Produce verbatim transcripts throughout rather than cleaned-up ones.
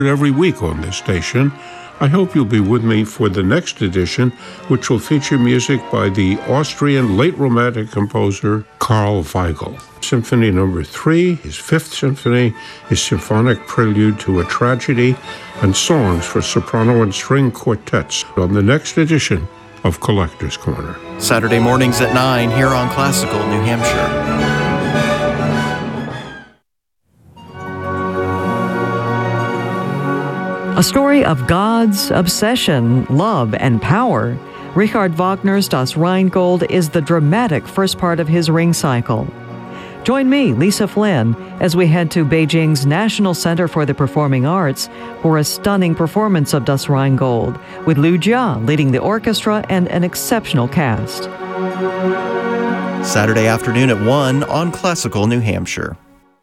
every week on this station. I hope you'll be with me for the next edition, which will feature music by the Austrian late Romantic composer Karl Weigel. Symphony Number Three, his Fifth Symphony, his symphonic prelude to a tragedy, and songs for soprano and string quartets on the next edition of Collector's Corner. Saturday mornings at nine here on Classical New Hampshire. A story of God's obsession, love, and power. Richard Wagner's Das Rheingold is the dramatic first part of his Ring cycle. Join me, Lisa Flynn, as we head to Beijing's National Center for the Performing Arts for a stunning performance of Das Rheingold, with Liu Jia leading the orchestra and an exceptional cast. Saturday afternoon at one on Classical New Hampshire.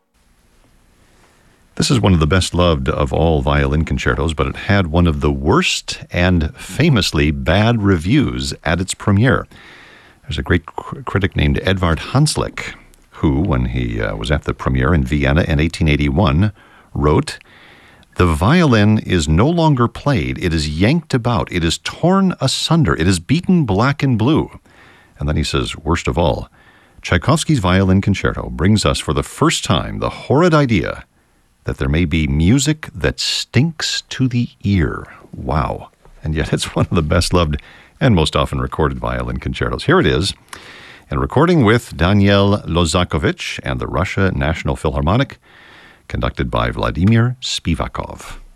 This is one of the best-loved of all violin concertos, but it had one of the worst and famously bad reviews at its premiere. There's a great cr- critic named Edvard Hanslick, who, when he uh, was at the premiere in Vienna in eighteen eighty-one, wrote, "The violin is no longer played. It is yanked about. It is torn asunder. It is beaten black and blue." And then he says, worst of all, Tchaikovsky's Violin Concerto brings us for the first time the horrid idea that there may be music that stinks to the ear. Wow. And yet it's one of the best-loved and most often recorded violin concertos. Here it is, in a recording with Daniel Lozakovich and the Russia National Philharmonic, conducted by Vladimir Spivakov.